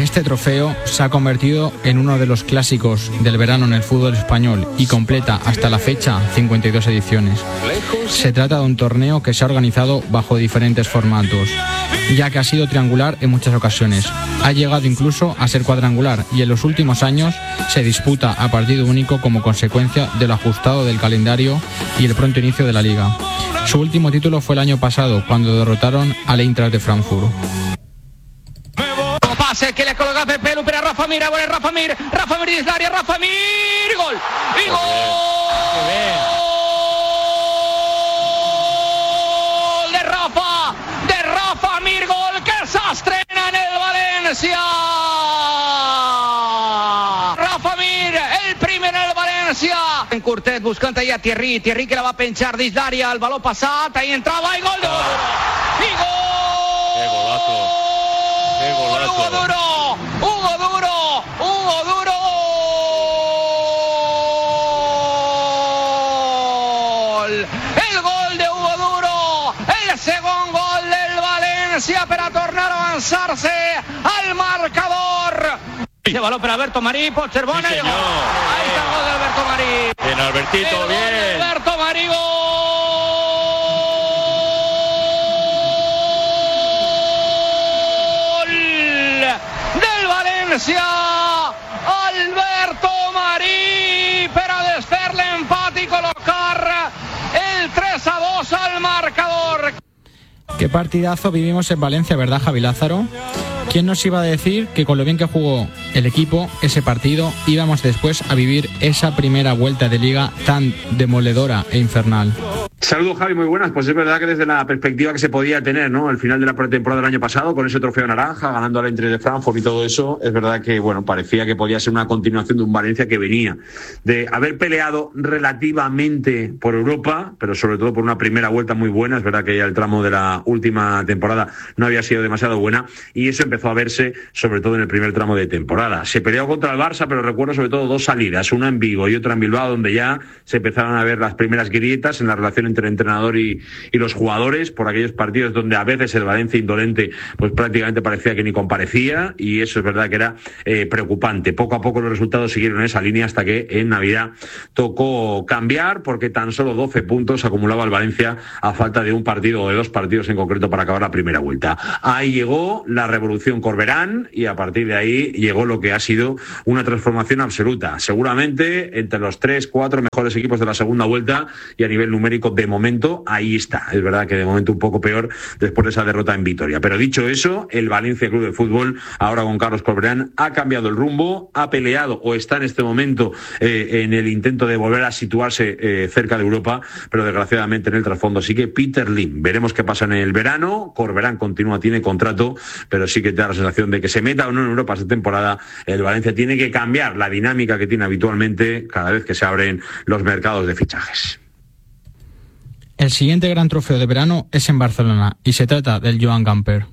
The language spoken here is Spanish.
Este trofeo se ha convertido en uno de los clásicos del verano en el fútbol español y completa hasta la fecha 52 ediciones. Se trata de un torneo que se ha organizado bajo diferentes formatos, ya que ha sido triangular en muchas ocasiones. Ha llegado incluso a ser cuadrangular y en los últimos años se disputa a partido único como consecuencia de lo ajustado del calendario y el pronto inicio de la liga. Su último título fue el año pasado, cuando derrotaron al Eintracht de Frankfurt. Que le coloca Pepe Lu per a Rafa Mir, vuole Rafa Mir dins l'àrea, Rafa Mir, gol! I gol de Rafa Mir, gol que s'estrena en el València! Rafa Mir, el primer en el València! En curtet buscant ahí a Thierry que la va penjar dins l'àrea, el baló passat, ahí entrava, i gol de Hugo Duro! El gol de Hugo Duro, el segon gol del València per a tornar a avançar-se al marcador. Ese balón para Alberto Marí, pot ser bona, sí, ahí está el gol de Alberto Marí. Bien, Albertito, bien. Alberto Marí, gol del València. Alberto Marí per a desfer l'empat i colocar el 3-2 al marcador. Qué partidazo vivimos en Valencia, ¿verdad, Javi Lázaro? ¿Quién nos iba a decir que con lo bien que jugó el equipo ese partido íbamos después a vivir esa primera vuelta de liga tan demoledora e infernal? Saludos, Javi, muy buenas. Pues es verdad que desde la perspectiva que se podía tener, ¿no?, al final de la pretemporada del año pasado, con ese trofeo naranja, ganando al Eintracht de Frankfurt y todo eso, es verdad que, bueno, parecía que podía ser una continuación de un Valencia que venía de haber peleado relativamente por Europa, pero sobre todo por una primera vuelta muy buena. Es verdad que ya el tramo de la última temporada no había sido demasiado buena y eso empezó a verse sobre todo en el primer tramo de temporada. Se peleó contra el Barça, pero recuerdo sobre todo dos salidas, una en Vigo y otra en Bilbao, donde ya se empezaron a ver las primeras grietas en la relación entre el entrenador y los jugadores, por aquellos partidos donde a veces el Valencia indolente pues prácticamente parecía que ni comparecía, y eso es verdad que era preocupante. Poco a poco los resultados siguieron en esa línea hasta que en Navidad tocó cambiar, porque tan solo 12 puntos acumulaba el Valencia a falta de un partido o de dos partidos en concreto para acabar la primera vuelta. Ahí llegó la revolución Corberán y a partir de ahí llegó lo que ha sido una transformación absoluta, seguramente entre los 3-4 mejores equipos de la segunda vuelta, y a nivel numérico de momento ahí está. Es verdad que de momento un poco peor después de esa derrota en Vitoria, pero dicho eso, el Valencia Club de Fútbol ahora con Carlos Corberán ha cambiado el rumbo, ha peleado o está en este momento en el intento de volver a situarse cerca de Europa, pero desgraciadamente en el trasfondo sigue Peter Lim. Veremos qué pasa en el verano. Corberán continúa, tiene contrato, pero sí que te da la sensación de que se meta o no en Europa esta temporada, el Valencia tiene que cambiar la dinámica que tiene habitualmente cada vez que se abren los mercados de fichajes. El siguiente gran trofeo de verano es en Barcelona y se trata del Joan Gamper.